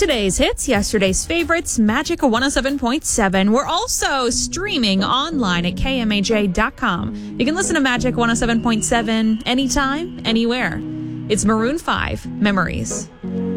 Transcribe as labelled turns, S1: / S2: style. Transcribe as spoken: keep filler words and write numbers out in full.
S1: Today's hits, yesterday's favorites, Magic one oh seven point seven. We're also streaming online at K M A J dot com. You can listen to Magic one oh seven point seven anytime, anywhere. It's Maroon five, Memories.